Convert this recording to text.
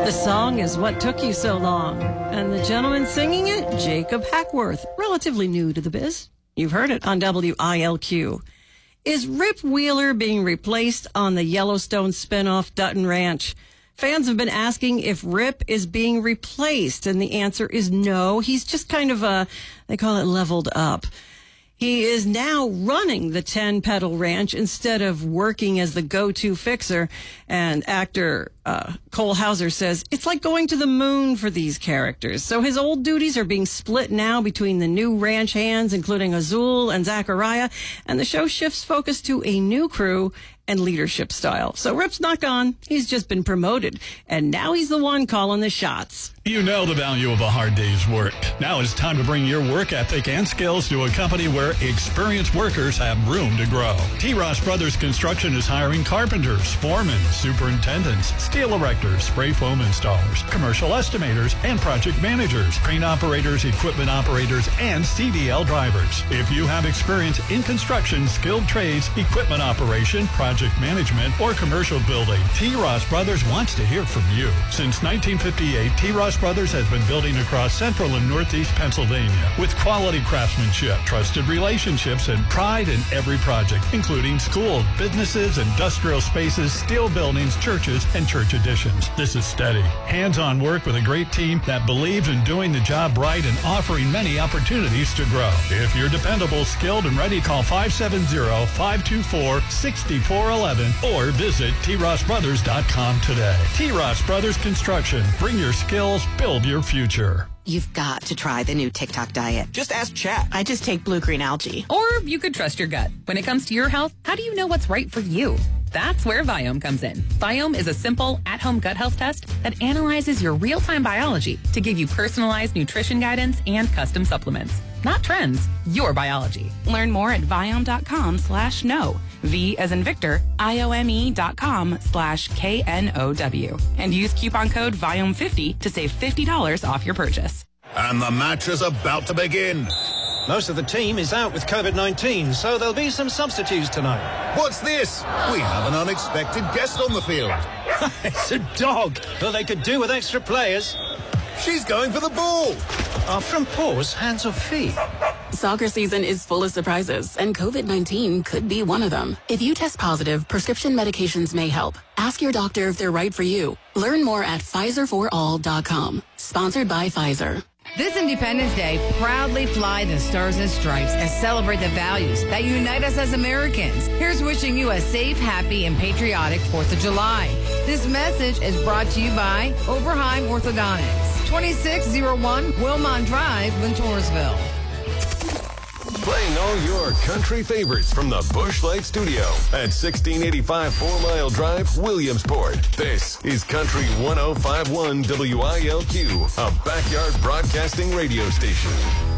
The song is What Took You So Long, and the gentleman singing it, Jacob Hackworth, relatively new to the biz. You've heard it on WILQ. Is Rip Wheeler being replaced on the Yellowstone spinoff Dutton Ranch? Fans have been asking if Rip is being replaced, and the answer is no. He's just kind of they call it leveled up. He is now running the 10-Petal Ranch instead of working as the go-to fixer. And actor Cole Hauser says it's like going to the moon for these characters. So his old duties are being split now between the new ranch hands, including Azul and Zachariah. And the show shifts focus to a new crew and leadership style. So Rip's not gone. He's just been promoted. And now he's the one calling the shots. You know the value of a hard day's work. Now it's time to bring your work ethic and skills to a company where experienced workers have room to grow. T. Ross Brothers Construction is hiring carpenters, foremen, superintendents, steel erectors, spray foam installers, commercial estimators, and project managers, crane operators, equipment operators, and CDL drivers. If you have experience in construction, skilled trades, equipment operation, project management, or commercial building, T. Ross Brothers wants to hear from you. Since 1958, T. Ross Brothers has been building across central and northeast Pennsylvania with quality craftsmanship, trusted relationships, and pride in every project, including schools, businesses, industrial spaces, steel buildings, churches, and church additions. This is steady, hands-on work with a great team that believes in doing the job right and offering many opportunities to grow. If you're dependable, skilled, and ready, call 570-524-6411 or visit trossbrothers.com today. T. Ross Brothers Construction. Bring your skills, build your future. You've got to try the new TikTok diet. Just ask Chat. I just take blue-green algae. Or you could trust your gut. When it comes to your health, how do you know what's right for you? That's where Viome comes in. Viome is a simple, at-home gut health test that analyzes your real-time biology to give you personalized nutrition guidance and custom supplements. Not trends, your biology. Learn more at Viome.com/know. V as in Victor, IOME.com/KNOW. And use coupon code VIOME50 to save $50 off your purchase. And the match is about to begin. Most of the team is out with COVID-19, so there'll be some substitutes tonight. What's this? We have an unexpected guest on the field. It's a dog. Well, they could do with extra players. She's going for the ball. From paws, hands or feet? Soccer season is full of surprises, and COVID-19 could be one of them. If you test positive, prescription medications may help. Ask your doctor if they're right for you. Learn more at PfizerForAll.com. Sponsored by Pfizer. This Independence Day, proudly fly the Stars and Stripes and celebrate the values that unite us as Americans. Here's wishing you a safe, happy, and patriotic 4th of July. This message is brought to you by Oberheim Orthodontics, 2601 Wilmont Drive, Ventoursville. Playing all your country favorites from the Busch Light Studio at 1685 4 Mile Drive, Williamsport. This is Country 1051 WILQ, a backyard broadcasting radio station.